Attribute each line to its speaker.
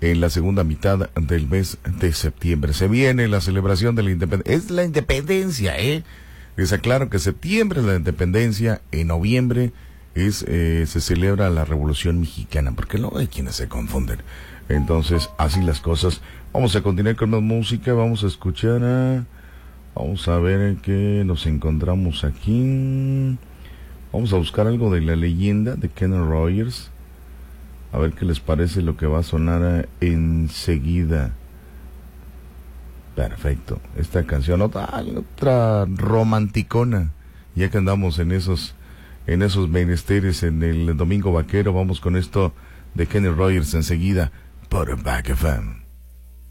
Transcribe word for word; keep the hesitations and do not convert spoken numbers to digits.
Speaker 1: en la segunda mitad del mes de septiembre. Se viene la celebración de la independencia. Es la independencia, ¿eh? Les aclaro que septiembre es la independencia, en noviembre es eh, se celebra la Revolución Mexicana, porque no hay quienes se confunden. Entonces, así las cosas. Vamos a continuar con más música, vamos a escuchar a... Vamos a ver en qué nos encontramos aquí. Vamos a buscar algo de la leyenda de Kenny Rogers. A ver qué les parece lo que va a sonar enseguida. Perfecto. Esta canción, otra, otra romanticona. Ya que andamos en esos, en esos menesteres en el Domingo Vaquero, vamos con esto de Kenny Rogers enseguida por Back F M.